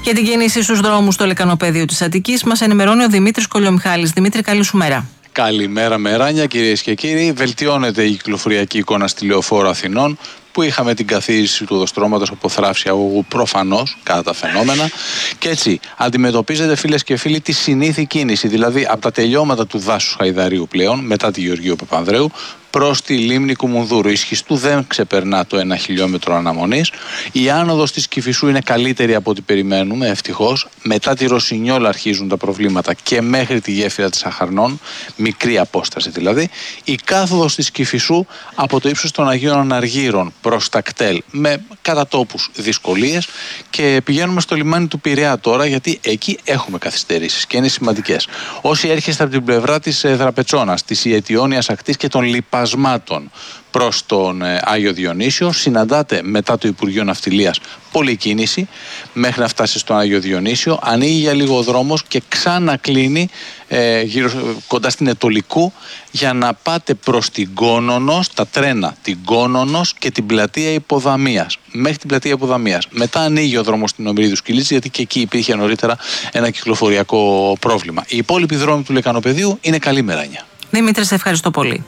Για την κίνηση στους δρόμους στο λεκανοπέδιο της Αττικής μας ενημερώνει ο Δημήτρης Κολιομιχάλης. Δημήτρη, καλή σου μέρα. Καλημέρα Μεράνια, κυρίες και κύριοι. Βελτιώνεται η κυκλοφοριακή εικόνα στη Λεωφόρο Αθηνών, που είχαμε την καθίδρυση του οδοστρώματος από θράψη αγωγού προφανώς κατά τα φαινόμενα. Και έτσι αντιμετωπίζεται, φίλες και φίλοι, τη συνήθη κίνηση, δηλαδή από τα τελειώματα του δάσους Χαϊδαρίου πλέον, μετά τη Γεωργίου Παπανδρέου, προς τη λίμνη Κουμουνδούρου. Η Σχιστού δεν ξεπερνά το 1 χιλιόμετρο αναμονής. Η άνοδος της Κηφισού είναι καλύτερη από ό,τι περιμένουμε, ευτυχώς. Μετά τη Ρωσινιόλα αρχίζουν τα προβλήματα και μέχρι τη γέφυρα της Αχαρνών, μικρή απόσταση δηλαδή. Η κάθοδος της Κηφισού από το ύψος των Αγίων Αναργύρων προς τα κτέλ, με κατά τόπους δυσκολίες, και πηγαίνουμε στο λιμάνι του Πειραιά τώρα, γιατί εκεί έχουμε καθυστερήσεις και είναι σημαντικές. Όσοι έρχεστε από την πλευρά της Δραπετσόνας, της Ιετιώνιας ακτής και των Λιπασμάτων προς τον Άγιο Διονύσιο, συναντάτε μετά το Υπουργείο Ναυτιλίας πολλή κίνηση μέχρι να φτάσει στον Άγιο Διονύσιο. Ανοίγει για λίγο ο δρόμος και ξανακλίνει κοντά στην Ετωλικού για να πάτε προς την Κόνονος, τα τρένα, την Κόνονος και την πλατεία Υποδαμίας. Μέχρι την πλατεία Υποδαμίας. Μετά ανοίγει ο δρόμος στην Ομηρίδου Σκυλής, γιατί και εκεί υπήρχε νωρίτερα ένα κυκλοφοριακό πρόβλημα. Οι υπόλοιποι δρόμοι του Λεκανοπεδίου είναι καλή Μεράνια. Δημήτρη, σε ευχαριστώ πολύ.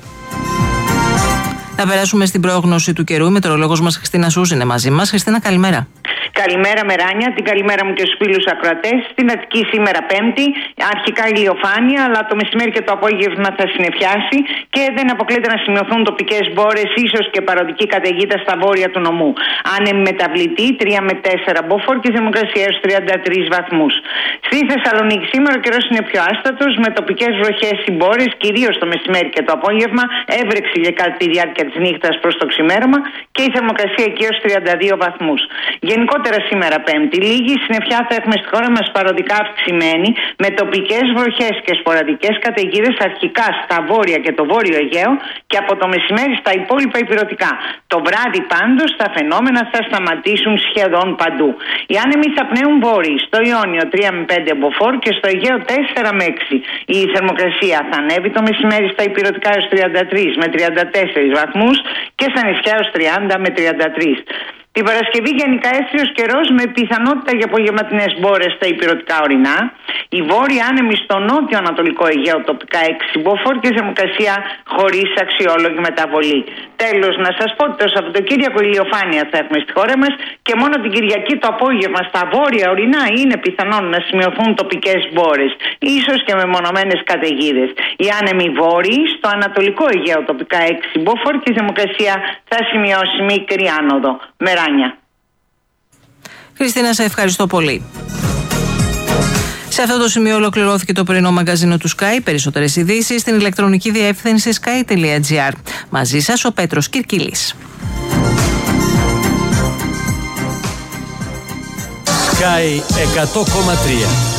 Να περάσουμε στην πρόγνωση του καιρού. Η μετεωρολόγος μας Χριστίνα Σούζη είναι μαζί μας. Χριστίνα, καλημέρα. Καλημέρα Μεράνια, την καλημέρα μου και στους φίλους ακροατές. Στην Αττική σήμερα Πέμπτη, αρχικά ηλιοφάνεια, αλλά το μεσημέρι και το απόγευμα θα συννεφιάσει και δεν αποκλείεται να σημειωθούν τοπικές μπόρες, ίσως και παροδική καταιγίδα στα βόρεια του νομού. Άνεμη μεταβλητή 3 με 4 μποφόρ και θερμοκρασία έως 33 βαθμούς. Στη Θεσσαλονίκη σήμερα ο καιρός είναι πιο άστατος, με τοπικές βροχές ή μπόρες, κυρίως το μεσημέρι και το απόγευμα, έβρεξη για κατά τη διάρκεια της νύχτας προς το ξημέρωμα και η θερμοκρασία εκεί έως 32 βαθμούς. Γενικότερα σήμερα Πέμπτη, λίγη συννεφιά θα έχουμε στη χώρα μας, παροδικά αυξημένη, με τοπικές βροχές και σποραδικές καταιγίδες αρχικά στα βόρεια και το βόρειο Αιγαίο και από το μεσημέρι στα υπόλοιπα ηπειρωτικά. Το βράδυ πάντως τα φαινόμενα θα σταματήσουν σχεδόν παντού. Οι άνεμοι θα πνέουν βόρειοι, στο Ιόνιο 3 με 5 μποφόρ και στο Αιγαίο 4 με 6. Η θερμοκρασία θα ανέβει το μεσημέρι στα ηπειρωτικά έως 33 με 34 βαθμούς και στα νησιά έως 30 με 33. Την Παρασκευή γενικά αίσθητος καιρός με πιθανότητα για απογευματινές μπόρες στα ηπειρωτικά ορεινά. Οι βόρειοι άνεμοι στο νότιο ανατολικό Αιγαίο τοπικά 6 μποφόρ και θερμοκρασία χωρίς αξιόλογη μεταβολή. Τέλος, να σας πω ότι το Σαββατοκύριακο ηλιοφάνεια θα έχουμε στη χώρα μας και μόνο την Κυριακή το απόγευμα στα βόρεια ορεινά είναι πιθανόν να σημειωθούν τοπικές μπόρες, ίσως και με μονομένες καταιγίδες. Οι άνεμοι βόρειοι στο ανατολικό Αιγαίο τοπικά 6 μποφόρ και θερμοκρασία θα σημειώσει μικρή άνοδο. Μεράνια. Χριστίνα, σε ευχαριστώ πολύ. Σε αυτό το σημείο ολοκληρώθηκε το πρωινό μαγκαζίνο του Sky. Περισσότερες ειδήσεις στην ηλεκτρονική διεύθυνση sky.gr. Μαζί σας ο Πέτρος Κυρκυλής. Sky 100,3